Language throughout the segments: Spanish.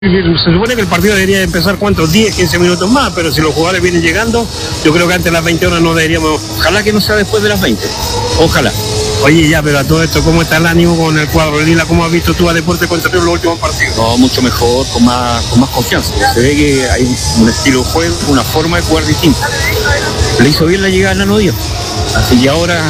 Se supone que el partido debería empezar, ¿cuántos? 10, 15 minutos más, pero si los jugadores vienen llegando, yo creo que antes de las 20 horas no deberíamos, ojalá que no sea después de las 20, ojalá. Oye, ya, pero a todo esto, ¿cómo está el ánimo con el cuadro Lila? ¿Cómo has visto tú a Deportes Concepción en los últimos partidos? No, mucho mejor, con más confianza. Se ve que hay un estilo de juego, una forma de jugar distinta. Le hizo bien la llegada a Nano Díaz. Así que ahora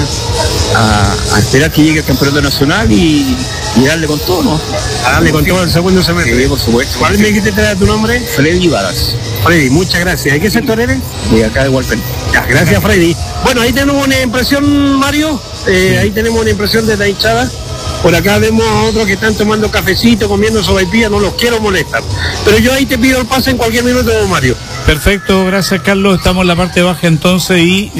a esperar que llegue el campeonato nacional y darle con todo, ¿no? A darle con todo el segundo semestre. Sí, por supuesto. ¿Cuál me dijiste que era tu nombre? Freddy Varas. Freddy, muchas gracias. ¿De qué sector eres? De acá de Hualpén. Ya, gracias, Freddy. Bueno, ahí tenemos una impresión, Mario. Ahí tenemos una impresión de la hinchada. Por acá vemos a otros que están tomando cafecito, comiendo sopaipilla, no los quiero molestar. Pero yo ahí te pido el pase en cualquier minuto, Mario. Perfecto, gracias, Carlos. Estamos en la parte baja entonces y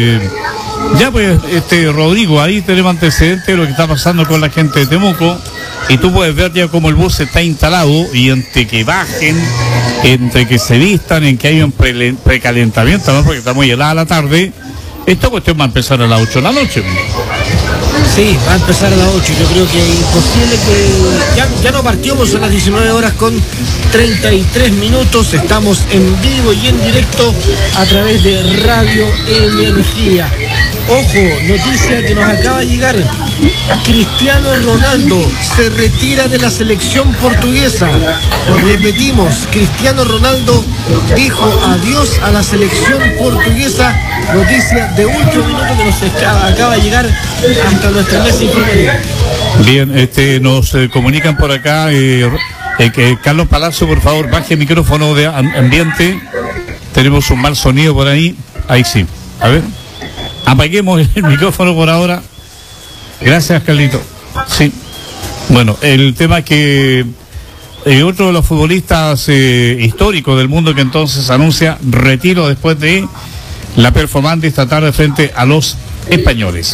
ya pues, Rodrigo, ahí tenemos antecedentes de lo que está pasando con la gente de Temuco y tú puedes ver ya cómo el bus está instalado y entre que bajen, entre que se vistan, en que hay un precalentamiento, ¿no? Porque está muy helada la tarde, esta cuestión va a empezar a las 8 de la noche. Sí, va a empezar a las 8. Yo creo que es imposible que... Ya no partió, pues son las 19 horas con 33 minutos. Estamos en vivo y en directo a través de Radio Energía. Ojo, noticia que nos acaba de llegar. Cristiano Ronaldo se retira de la selección portuguesa. Repetimos, Cristiano Ronaldo dijo adiós a la selección portuguesa. Noticia de último minuto que nos acaba de llegar hasta nuestra mesa informativa. Bien, nos comunican por acá que Carlos Palazzo, por favor, baje el micrófono de ambiente. Tenemos un mal sonido por ahí. Ahí sí. A ver. Apaguemos el micrófono por ahora. Gracias, Carlito. Sí. Bueno, el tema es que otro de los futbolistas históricos del mundo que entonces anuncia retiro después de la performance esta tarde frente a los españoles.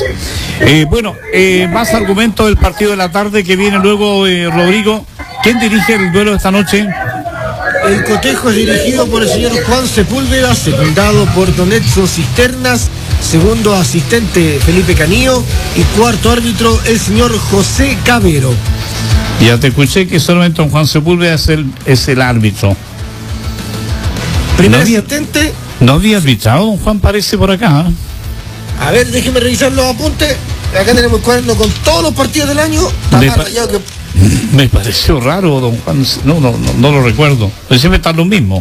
Más argumentos del partido de la tarde que viene luego, Rodrigo. ¿Quién dirige el duelo de esta noche? El cotejo es dirigido por el señor Juan Sepúlveda, secundado por don Edson Cisternas, segundo asistente Felipe Canillo y cuarto árbitro el señor José Cabero. Ya te escuché que solamente don Juan Sepúlveda es el árbitro. Primer asistente. No había arbitrado, don Juan, parece por acá. A ver, déjeme revisar los apuntes. Acá tenemos el cuaderno con todos los partidos del año. Me pareció raro, don Juan. No lo recuerdo. Pero siempre están los mismos.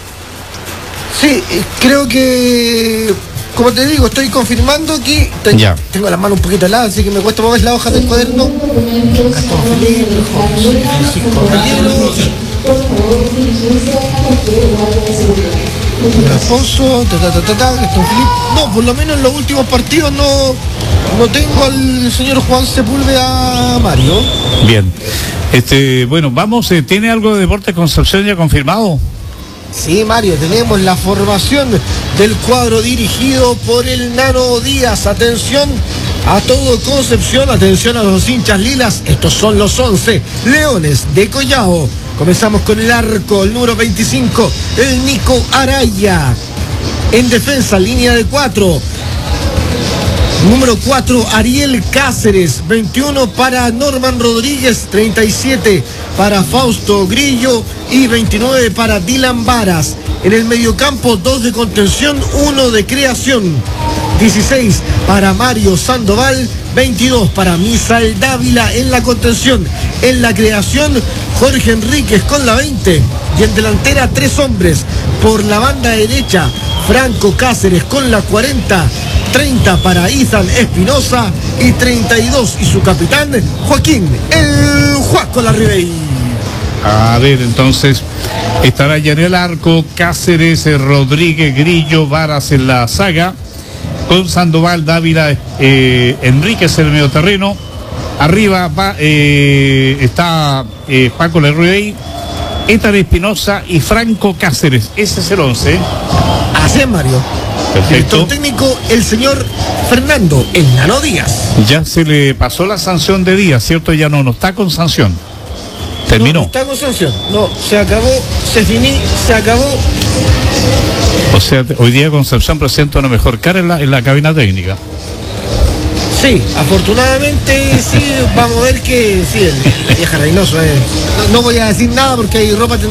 Sí, creo que, como te digo, estoy confirmando aquí. Tengo las manos un poquito heladas, así que me cuesta mover la hoja del cuaderno. Alfonso, no, por lo menos en los últimos partidos no tengo al señor Juan Sepúlveda, Mario. Bien, vamos, ¿tiene algo de Deportes Concepción ya confirmado? Sí, Mario, tenemos la formación del cuadro dirigido por el Nano Díaz. Atención a todo Concepción, atención a los hinchas lilas, estos son los 11 Leones de Collao. Comenzamos con el arco, el número 25, el Nico Araya. En defensa, línea de 4. Número 4, Ariel Cáceres. 21 para Norman Rodríguez. 37 para Fausto Grillo. Y 29 para Dylan Varas. En el mediocampo, 2 de contención, 1 de creación. 16 para Mario Sandoval. 22 para Misael Dávila en la contención. En la creación, Jorge Enríquez con la 20. Y en delantera, 3 hombres. Por la banda derecha, Franco Cáceres con la 40. 30 para Ethan Espinosa. Y 32 y su capitán, Joaquín el Juaco Larribey. A ver, entonces estará ya en el arco Cáceres, Rodríguez, Grillo, Varas en la saga, con Sandoval, Dávila, Enríquez en el medio terreno. Arriba está Paco Larribey, Ethan Espinosa y Franco Cáceres. Ese es el 11. Así es, Mario. Perfecto. Director técnico, el señor Fernando El Nano Díaz. Ya se le pasó la sanción de Díaz, ¿cierto? Ya no está con sanción. Terminó. No está con sanción. No, se acabó, se acabó. O sea, hoy día Concepción presenta una mejor cara en la cabina técnica. Sí, afortunadamente sí, vamos a ver que sí, la vieja Reynoso no voy a decir nada porque hay ropa